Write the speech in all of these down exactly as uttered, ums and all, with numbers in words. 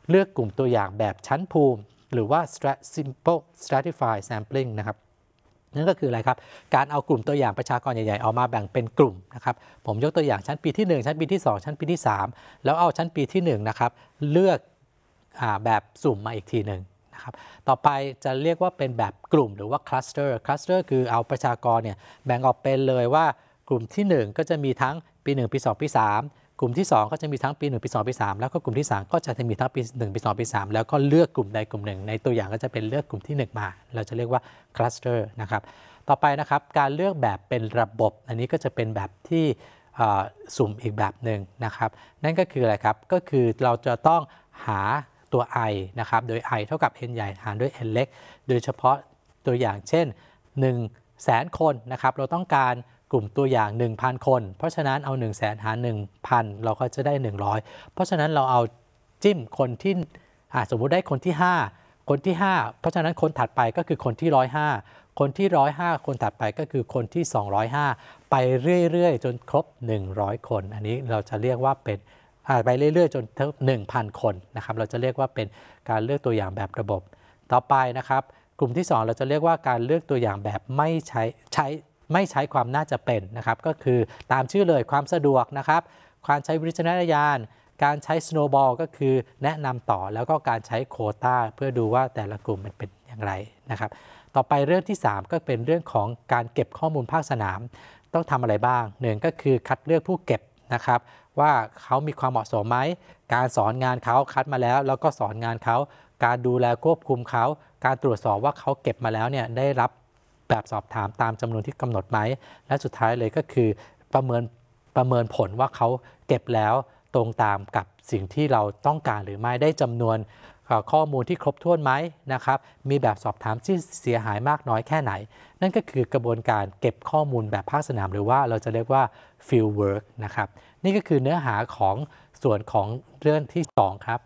เลือกกลุ่มตัวอย่างแบบชั้นภูมิหรือว่า simple stratified sampling นะครับนั่นก็คืออะไรครับการเอากลุ่มตัวอย่างประชากรใหญ่ๆออกมาแบ่งเป็นกลุ่มนะครับผมยกตัวอย่างชั้นปีที่หนึ่งชั้นปีที่สองชั้นปีที่สามแล้วเอาชั้นปีที่หนึ่งนะครับเลือกอ่าแบบสุ่มมาอีกทีหนึ่งนะครับต่อไปจะเรียกว่าเป็นแบบกลุ่มหรือว่าคลัสเตอร์คลัสเตอร์คือเอาประชากรเนี่ยแบ่งออกเป็นเลยว่ากลุ่มที่หนึ่งก็จะมีทั้งปีหนึ่งปีสองปีสามกลุ่มที่สองก็จะมีทั้งปีหนึ่งปีสองปีสามแล้วก็กลุ่มที่สามก็จะมีทั้งปีหนึ่งปีสองปีสามแล้วก็เลือกกลุ่มใดกลุ่มหนึ่งในตัวอย่างก็จะเป็นเลือกกลุ่มที่หนึ่งมาเราจะเรียกว่าคลัสเตอร์นะครับต่อไปนะครับการเลือกแบบเป็นระบบอันนี้ก็จะเป็นแบบที่สุ่มอีกแบบหนึ่งนะครับนั่นก็คืออะไรครับก็คือเราจะต้องหาตัว i นะครับโดย i เท่ากับ n ใหญ่หารด้วย n เล็กโดยเฉพาะตัวอย่างเช่นหนึ่งแสนคนนะครับเราต้องการกลุ่มตัวอย่าง หนึ่งพัน คนเพราะฉะนั้นเอา หนึ่งแสน หาร หนึ่งพัน เราก็จะได้หนึ่งร้อยเพราะฉะนั้นเราเอาจิ้มคนที่สมมุติได้คนที่ห้าคนที่ห้าเพราะฉะนั้นคนถัดไปก็คือคนที่หนึ่งร้อยห้าคนที่หนึ่งร้อยห้าคนถัดไปก็คือคนที่สองร้อยห้าไปเรื่อยๆจนครบหนึ่งร้อยคนอันนี้เราจะเรียกว่าเป็นไปเรื่อยๆจนถึง หนึ่งพัน คนนะครับเราจะเรียกว่าเป็นการเลือกตัวอย่างแบบระบบต่อไปนะครับกลุ่มที่สองเราจะเรียกว่าการเลือกตัวอย่างแบบไม่ใช้ใช้ไม่ใช้ความน่าจะเป็นนะครับก็คือตามชื่อเลยความสะดวกนะครับการใช้วิจารณญาณการใช้ snowball ก็คือแนะนำต่อแล้วก็การใช้โควต้าเพื่อดูว่าแต่ละกลุ่มมันเป็นอย่างไรนะครับต่อไปเรื่องที่สามก็เป็นเรื่องของการเก็บข้อมูลภาคสนามต้องทำอะไรบ้างหนึ่งก็คือคัดเลือกผู้เก็บนะครับว่าเขามีความเหมาะสมไหมการสอนงานเขาคัดมาแล้วแล้วก็สอนงานเขาการดูแลควบคุมเขาการตรวจสอบว่าเขาเก็บมาแล้วเนี่ยได้รับแบบสอบถามตามจำนวนที่กำหนดไหมและสุดท้ายเลยก็คือประเมินประเมินผลว่าเขาเก็บแล้วตรงตามกับสิ่งที่เราต้องการหรือไม่ได้จำนวนข้อมูลที่ครบถ้วนไหมนะครับมีแบบสอบถามที่เสียหายมากน้อยแค่ไหนนั่นก็คือกระบวนการเก็บข้อมูลแบบภาคสนามหรือว่าเราจะเรียกว่า field work นะครับนี่ก็คือเนื้อหาของส่วนของเรื่องที่สองครับ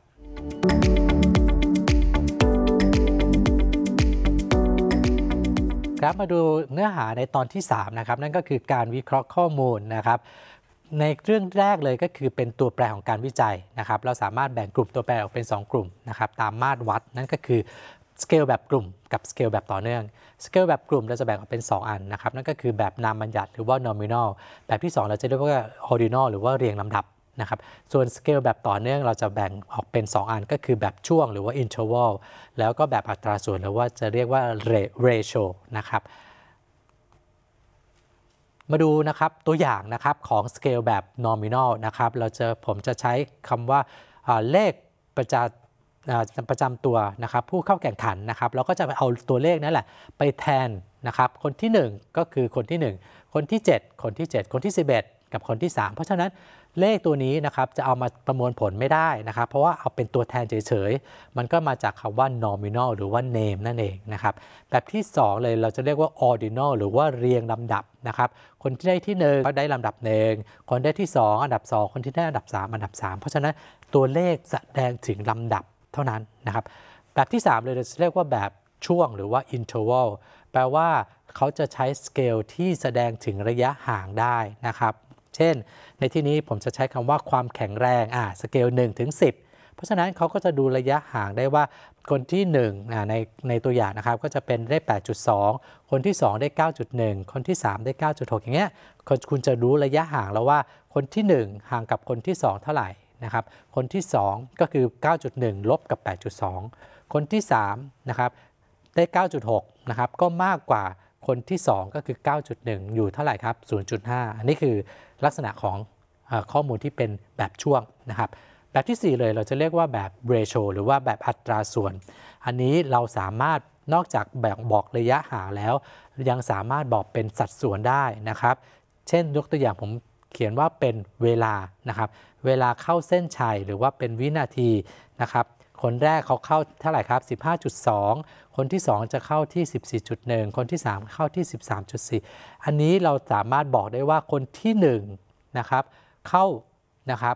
ครับมาดูเนื้อหาในตอนที่สามนะครับนั่นก็คือการวิเคราะห์ข้อมูลนะครับในเรื่องแรกเลยก็คือเป็นตัวแปรของการวิจัยนะครับเราสามารถแบ่งกลุ่มตัวแปรออกเป็นสองกลุ่มนะครับตามมาตรวัดนั่นก็คือสเกลแบบกลุ่มกับสเกลแบบต่อเนื่องสเกลแบบกลุ่มเราจะแบ่งออกเป็นสองอันนะครับนั่นก็คือแบบนามบัญญัติหรือว่า nominal แบบที่สองเราจะเรียกว่า ordinal หรือว่าเรียงลำดับนะครับส่วนสเกลแบบต่อเนื่องเราจะแบ่งออกเป็นสองอันก็คือแบบช่วงหรือว่า interval แล้วก็แบบอัตราส่วนหรือว่าจะเรียกว่า ratio นะครับมาดูนะครับตัวอย่างนะครับของสเกลแบบ nominal นะครับเราจะผมจะใช้คำว่าเลขประจำประจำตัวนะครับผู้เข้าแข่งขันนะครับเราก็จะเอาตัวเลขนั่นแหละไปแทนนะครับคนที่หนึ่งก็คือคนที่หนึ่งคนที่เจ็ดคนที่เจ็ดคนที่สิบเอ็ดกับคนที่สามเพราะฉะนั้นเลขตัวนี้นะครับจะเอามาประมวลผลไม่ได้นะครับเพราะว่าเอาเป็นตัวแทนเฉยๆมันก็มาจากคำว่า nominal หรือว่า name นั่นเองนะครับแบบที่สองเลยเราจะเรียกว่า ordinal หรือว่าเรียงลำดับนะครับคนที่ได้ที่หนึ่งก็ได้ลำดับหนึ่งคนได้ที่สองอันดับสองคนที่ได้อันดับสามอันดับสามเพราะฉะนั้นตัวเลขแสดงถึงลำดับเท่านั้นนะครับแบบที่สามเลยเราจะเรียกว่าแบบช่วงหรือว่า interval แปลว่าเขาจะใช้สเกลที่แสดงถึงระยะห่างได้นะครับเช่นในที่นี้ผมจะใช้คำว่าความแข็งแรงอ่าสเกลหนึ่งถึงสิบเพราะฉะนั้นเขาก็จะดูระยะห่างได้ว่าคนที่หนึ่งอ่าในในตัวอย่างนะครับก็จะเป็นได้ แปดจุดสอง คนที่สองได้ เก้าจุดหนึ่ง คนที่สามได้ เก้าจุดหก อย่างเงี้ยคุณจะรู้ระยะห่างแล้วว่าคนที่หนึ่งห่างกับคนที่สองเท่าไหร่นะครับคนที่สองก็คือ เก้าจุดหนึ่ง ลบกับ แปดจุดสอง คนที่สามนะครับได้ เก้าจุดหก นะครับก็มากกว่าคนที่สองก็คือ เก้าจุดหนึ่ง อยู่เท่าไหร่ครับ ศูนย์จุดห้า อันนี้คือลักษณะของเอ่อข้อมูลที่เป็นแบบช่วงนะครับแบบที่สี่เลยเราจะเรียกว่าแบบ ratio หรือว่าแบบอัตราส่วนอันนี้เราสามารถนอกจากแบ่งบอกระยะห่างแล้วยังสามารถบอกเป็นสัดส่วนได้นะครับเช่นยกตัวอย่างผมเขียนว่าเป็นเวลานะครับเวลาเข้าเส้นชัยหรือว่าเป็นวินาทีนะครับคนแรกเขาเข้าเท่าไหร่ครับ สิบห้าจุดสอง คนที่สองจะเข้าที่ สิบสี่จุดหนึ่ง คนที่สามเข้าที่ สิบสามจุดสี่ อันนี้เราสามารถบอกได้ว่าคนที่หนึ่งนะครับเข้านะครับ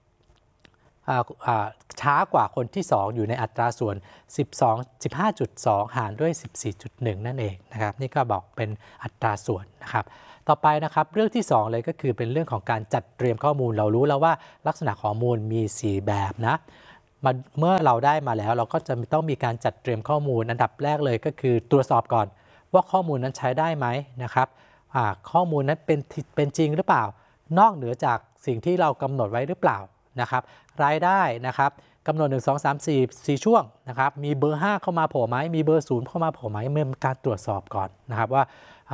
ช้ากว่าคนที่สองอยู่ในอัตราส่วน สิบสอง สิบห้าจุดสอง หารด้วย สิบสี่จุดหนึ่ง นั่นเองนะครับนี่ก็บอกเป็นอัตราส่วนนะครับต่อไปนะครับเรื่องที่สองเลยก็คือเป็นเรื่องของการจัดเตรียมข้อมูลเรารู้แล้วว่าลักษณะข้อมูลมีสี่แบบนะมาเมื่อเราได้มาแล้วเราก็จะต้องมีการจัดเตรียมข้อมูลอันดับแรกเลยก็คือตรวจสอบก่อนว่าข้อมูลนั้นใช้ได้ไหมนะครับข้อมูลนั้นเป็นเป็นจริงหรือเปล่านอกเหนือจากสิ่งที่เรากำหนดไว้หรือเปล่านะครับรายได้นะครับกำหนดหนึ่ง สอง สาม สี่ สี่ช่วงนะครับมีเบอร์ห้าเข้ามาโผล่ไหมมีเบอร์ศูนย์เข้ามาโผล่ไหมเมื่อการตรวจสอบก่อนนะครับว่า